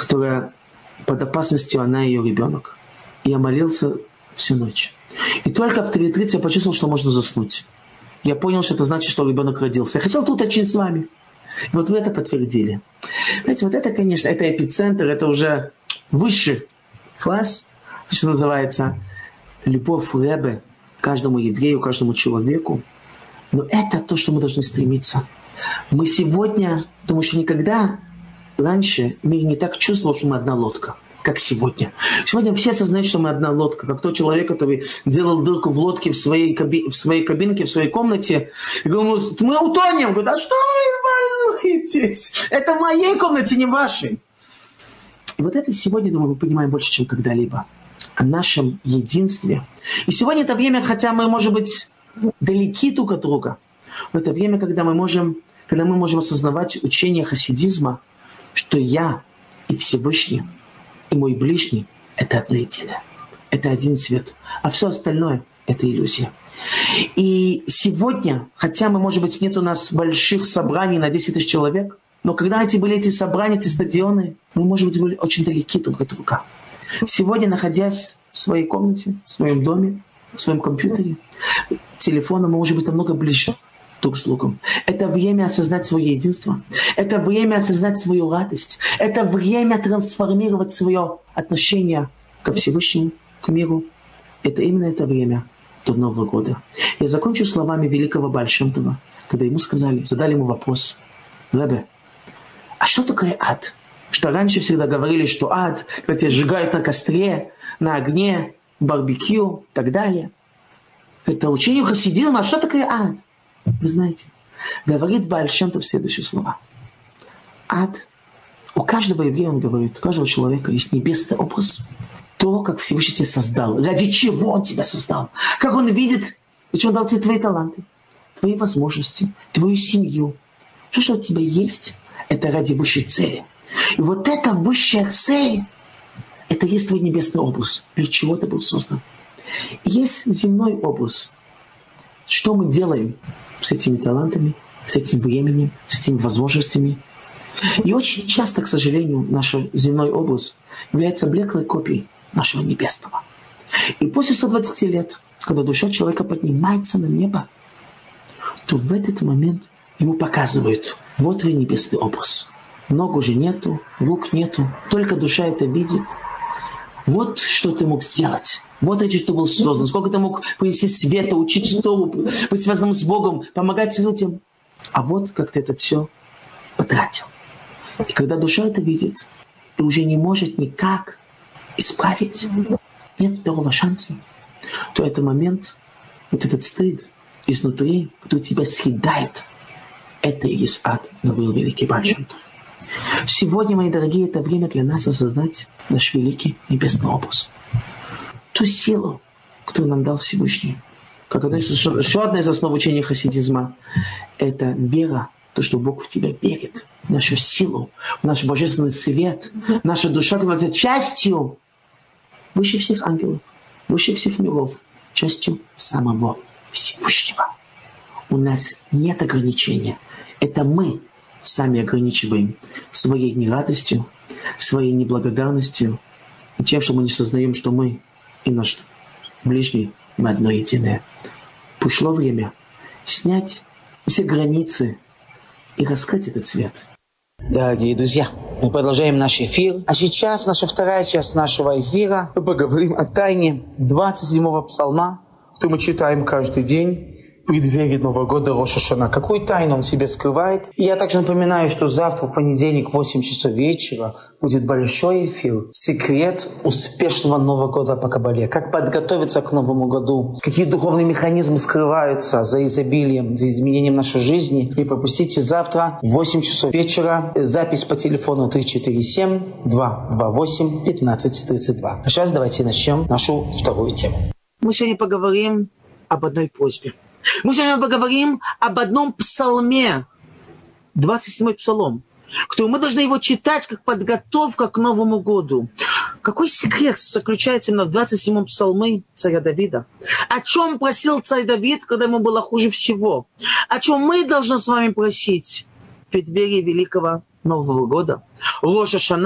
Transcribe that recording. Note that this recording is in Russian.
которая под опасностью, она и ее ребенок. И я молился всю ночь. И только в 3:30 я почувствовал, что можно заснуть. Я понял, что это значит, что ребенок родился. Я хотел тут уточнить с вами. И вот вы это подтвердили. Знаете, вот это, конечно, это эпицентр, это уже высший класс, что называется, любовь Ребе к каждому еврею, каждому человеку. Но это то, что мы должны стремиться. Мы сегодня, думаю, что никогда раньше мир не так чувствовал, что мы одна лодка, как сегодня. Сегодня все осознают, что мы одна лодка, как тот человек, который делал дырку в лодке в своей кабинке, в своей комнате. И говорит, мы утонем. Говорит, а что вы волнуетесь? Это в моей комнате, не в вашей. И вот это сегодня, думаю, мы понимаем больше, чем когда-либо. О нашем единстве. И сегодня это время, хотя мы, может быть, далеки друг от друга, но это время, когда мы можем осознавать учение хасидизма, что я и Всевышний, и мой ближний – это одно единое. Это один свет. А все остальное – это иллюзия. И сегодня, хотя мы, может быть, нет у нас больших собраний на 10 тысяч человек, но когда были эти собрания, эти стадионы, мы, может быть, были очень далеки друг от друга. Сегодня, находясь в своей комнате, в своем доме, в своем компьютере, телефоном, мы можем быть намного ближе друг с другом. Это время осознать свое единство. Это время осознать свою радость. Это время трансформировать свое отношение ко Всевышнему, к миру. Это именно это время до Нового года. Я закончу словами великого Бааль Шем Това, когда ему задали ему вопрос: Ребе, а что такое ад? Что раньше всегда говорили, что ад, когда тебя сжигают на костре, на огне, барбекю и так далее. Это учение хасидизма, а что такое ад? Вы знаете, говорит Бааль Шем Това следующие слова. Ад, у каждого еврея, он говорит, у каждого человека есть небесный образ, то, как Всевышний тебя создал, ради чего он тебя создал, как он видит, зачем он дал тебе твои таланты, твои возможности, твою семью. Все, что у тебя есть, это ради высшей цели. И вот эта высшая цель, это есть твой небесный образ, для чего ты был создан. Есть земной образ. Что мы делаем с этими талантами, с этим временем, с этими возможностями? И очень часто, к сожалению, наш земной образ является блеклой копией нашего небесного. И после 120 лет, когда душа человека поднимается на небо, то в этот момент ему показывают: вот твой небесный образ. Ног уже нету, рук нету, только душа это видит. Вот что ты мог сделать. Вот это, что был создан. Сколько ты мог принести света, учить Тору, быть связанным с Богом, помогать людям. А вот как ты это все потратил. И когда душа это видит, и уже не может никак исправить, нет второго шанса, то это момент, вот этот стыд изнутри, который тебя съедает, это и есть ад, говорил великий Бааль Шем Това. Сегодня, мои дорогие, это время для нас осознать наш великий небесный образ. Ту силу, которую нам дал Всевышний. Как еще одна из основ учения хасидизма – это вера, то, что Бог в тебя верит, в нашу силу, в наш божественный свет. Наша душа является частью выше всех ангелов, выше всех миров, частью самого Всевышнего. У нас нет ограничения. Это мы сами ограничиваем своей нерадостью, своей неблагодарностью и тем, что мы не сознаем, что мы и наш ближний, мы одно единое. Пришло время снять все границы и раскрыть этот свет. Дорогие друзья, мы продолжаем наш эфир. А сейчас наша вторая часть нашего эфира. Мы поговорим о тайне 27-го псалма, который мы читаем каждый день в преддверии Нового года Рош ха-Шана. Какую тайну он в себе скрывает? И я также напоминаю, что завтра в понедельник в 8 часов вечера будет большой эфир. Секрет успешного Нового года по Кабале. Как подготовиться к Новому году. Какие духовные механизмы скрываются за изобилием, за изменением нашей жизни. Не пропустите завтра в 8 часов вечера запись по телефону 347-228-1532. А сейчас давайте начнем нашу вторую тему. Мы сегодня поговорим об одной просьбе. Мы сегодня поговорим об одном псалме, 27-й псалом, который мы должны его читать как подготовка к Новому году. Какой секрет заключается именно в 27-м псалме царя Давида? О чем просил царь Давид, когда ему было хуже всего? О чем мы должны с вами просить в преддверии великого Нового года? Рош ха-Шана.